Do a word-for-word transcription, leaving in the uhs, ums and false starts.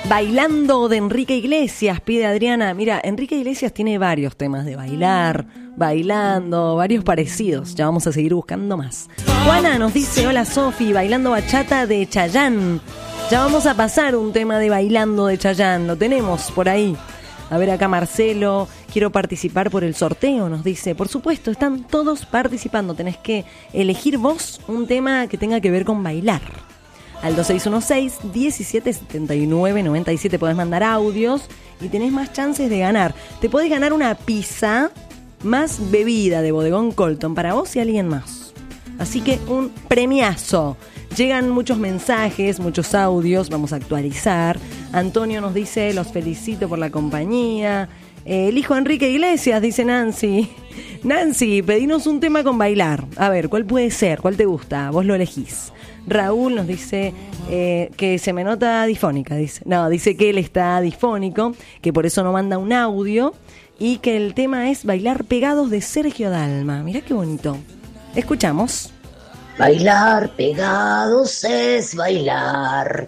Bailando de Enrique Iglesias, pide Adriana. Mira, Enrique Iglesias tiene varios temas de bailar, bailando, varios parecidos. Ya vamos a seguir buscando más. Juana nos dice, hola Sofi, bailando bachata de Chayanne. Ya vamos a pasar un tema de bailando de Chayanne, lo tenemos por ahí. A ver acá Marcelo, quiero participar por el sorteo, nos dice. Por supuesto, están todos participando. Tenés que elegir vos un tema que tenga que ver con bailar. Al dos seis uno seis, diecisiete setenta y nueve noventa y siete podés mandar audios y tenés más chances de ganar. Te podés ganar una pizza más bebida de Bodegón Colton para vos y alguien más. Así que un premiazo. Llegan muchos mensajes, muchos audios, vamos a actualizar. Antonio nos dice, los felicito por la compañía. Eh, el hijo Enrique Iglesias, dice Nancy. Nancy, pedinos un tema con bailar. A ver, ¿cuál puede ser? ¿Cuál te gusta? Vos lo elegís. Raúl nos dice eh, que se me nota difónica, dice. No, dice que él está difónico, que por eso no manda un audio y que el tema es Bailar Pegados de Sergio Dalma. Mirá qué bonito. Escuchamos. Bailar pegados es bailar,